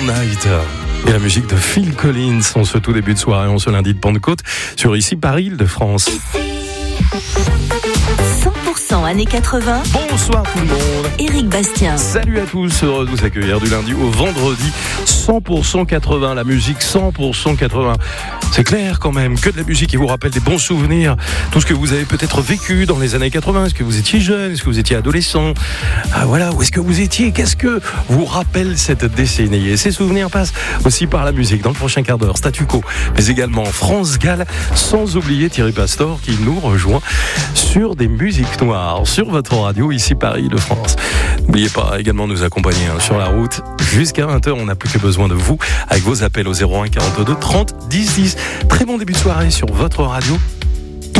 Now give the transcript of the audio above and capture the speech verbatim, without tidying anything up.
Night. Et la musique de Phil Collins en ce tout début de soirée, en ce lundi de Pentecôte, sur ici Paris, Île-de-France. cent pour cent années quatre-vingts. Bonsoir tout le monde. Éric Bastien. Salut à tous, heureux de vous accueillir du lundi au vendredi. cent pour cent quatre-vingts, la musique cent pour cent quatre-vingts. C'est clair quand même, que de la musique qui vous rappelle des bons souvenirs, tout ce que vous avez peut-être vécu dans les années quatre-vingts. Est-ce que vous étiez jeune, est-ce que vous étiez adolescent, ah, voilà, où est-ce que vous étiez, qu'est-ce que vous rappelle cette décennie. Et ces souvenirs passent aussi par la musique. Dans le prochain quart d'heure, Statu Quo, mais également France Gall, sans oublier Thierry Pastor qui nous rejoint sur des musiques noires, sur votre radio ici Paris de France. N'oubliez pas également de nous accompagner hein, sur la route jusqu'à vingt heures. On n'a plus que besoin de vous avec vos appels au zéro un quarante-deux trente dix dix. Très bon début de soirée sur votre radio